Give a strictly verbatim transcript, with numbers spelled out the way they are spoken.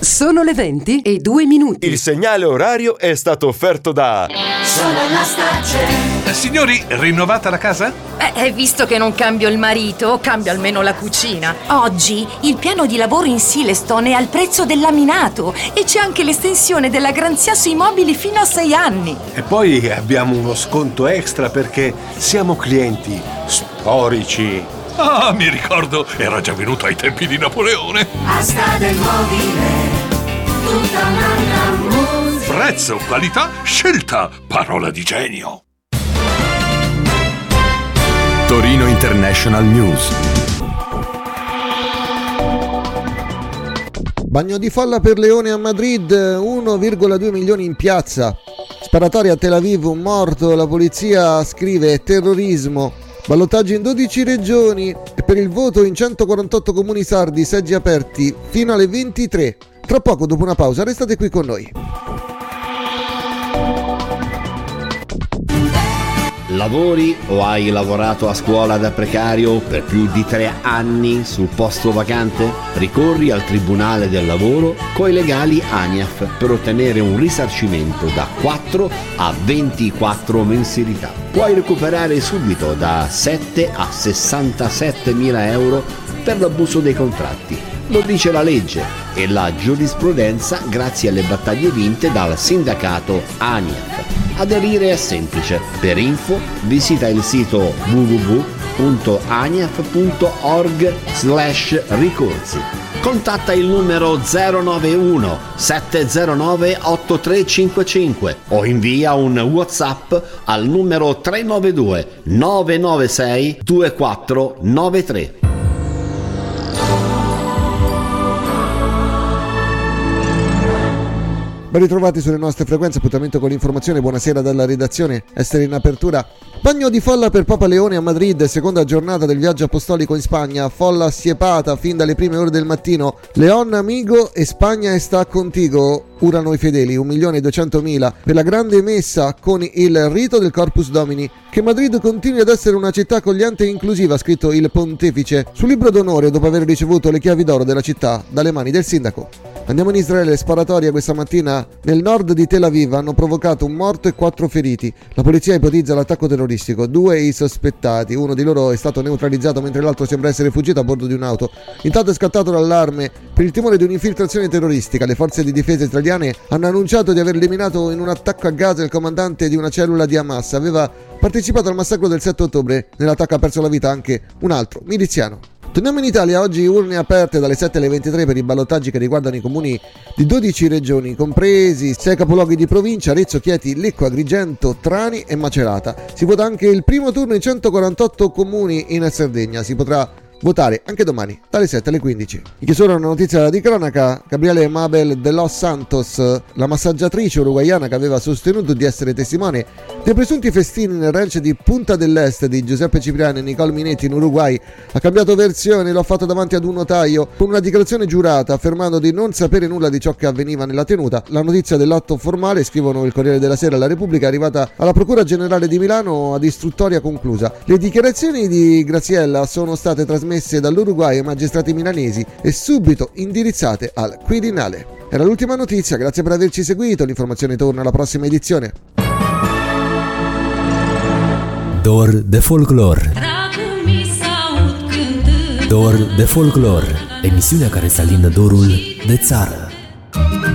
Sono le venti e due minuti. Il segnale orario è stato offerto da Solar Stace. Eh, signori, rinnovata la casa? Eh, visto che non cambio il marito, cambio almeno la cucina. Oggi il piano di lavoro in Silestone è al prezzo del laminato e c'è anche l'estensione della garanzia sui mobili fino a sei anni. E poi abbiamo uno sconto extra perché siamo clienti storici. Ah, mi ricordo, era già venuto ai tempi di Napoleone. Asta del mobile, tutta un'altra musica. Prezzo, qualità, scelta, parola di genio. Torino International News. Bagno di folla per Leone a Madrid, uno virgola due milioni in piazza. Sparatoria a Tel Aviv, un morto, la polizia scrive terrorismo. Ballottaggio in dodici regioni e per il voto in centoquarantotto comuni sardi, seggi aperti fino alle ventitré. Tra poco, dopo una pausa, restate qui con noi. Lavori o hai lavorato a scuola da precario per più di tre anni sul posto vacante? Ricorri al Tribunale del Lavoro coi legali ANIAF per ottenere un risarcimento da quattro a ventiquattro mensilità. Puoi recuperare subito da sette a sessantasette mila euro per l'abuso dei contratti. Lo dice la legge e la giurisprudenza grazie alle battaglie vinte dal sindacato ANIAF. Aderire è semplice. Per info visita il sito w w w punto aniaf punto org slash ricorsi. Contatta il numero zero nove uno sette zero nove otto tre cinque cinque o invia un WhatsApp al numero tre nove due nove nove sei due quattro nove tre. Ben ritrovati sulle nostre frequenze, appuntamento con l'informazione. Buonasera dalla redazione, essere in apertura. Bagno di folla per Papa Leone a Madrid, seconda giornata del viaggio apostolico in Spagna, folla assiepata fin dalle prime ore del mattino. León amigo e Spagna está contigo, urano i fedeli, un milione e duecentomila per la grande messa con il rito del Corpus Domini. Che Madrid continui ad essere una città accogliente e inclusiva, ha scritto il pontefice sul libro d'onore dopo aver ricevuto le chiavi d'oro della città dalle mani del sindaco. Andiamo in Israele, sparatoria questa mattina nel nord di Tel Aviv, hanno provocato un morto e quattro feriti. La polizia ipotizza l'attacco terroristico, due i sospettati, uno di loro è stato neutralizzato mentre l'altro sembra essere fuggito a bordo di un'auto. Intanto è scattato l'allarme per il timore di un'infiltrazione terroristica. Le forze di difesa israeliane hanno annunciato di aver eliminato in un attacco a Gaza il comandante di una cellula di Hamas. Aveva partecipato al massacro del sette ottobre, nell'attacco ha perso la vita anche un altro miliziano. Torniamo in Italia, oggi urne aperte dalle sette alle ventitré per i ballottaggi che riguardano i comuni di dodici regioni, compresi sei capoluoghi di provincia, Arezzo, Chieti, Lecco, Agrigento, Trani e Macerata. Si vota anche il primo turno in centoquarantotto comuni in Sardegna, si potrà votare anche domani dalle sette alle quindici. In chiusura una notizia di cronaca: Gabriele Mabel de los Santos, la massaggiatrice uruguaiana che aveva sostenuto di essere testimone dei presunti festini nel ranch di Punta dell'Est di Giuseppe Cipriani e Nicole Minetti in Uruguay, ha cambiato versione, l'ha fatto davanti ad un notaio con una dichiarazione giurata affermando di non sapere nulla di ciò che avveniva nella tenuta. La notizia dell'atto formale, scrivono il Corriere della Sera e la Repubblica, è arrivata alla Procura Generale di Milano ad istruttoria conclusa. Le dichiarazioni di Graziella sono state trasmesse messe dall'Uruguay ai magistrati milanesi e subito indirizzate al Quirinale. Era l'ultima notizia, grazie per averci seguito, l'informazione torna alla prossima edizione. Dor de Folklore. Dor de Folklore, emisiunea care să alină dorul de țară.